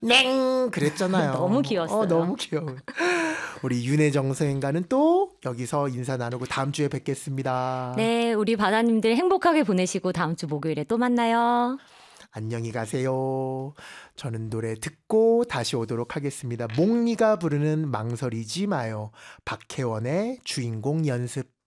냉 그랬잖아요. 너무 귀여웠어요. 너무 귀여워. 우리 윤혜정 선생과는 또 여기서 인사 나누고 다음 주에 뵙겠습니다. 네, 우리 바다님들 행복하게 보내시고 다음 주 목요일에 또 만나요. 안녕히 가세요. 저는 노래 듣고 다시 오도록 하겠습니다. 몽니가 부르는 망설이지 마요. 박혜원의 주인공 연습.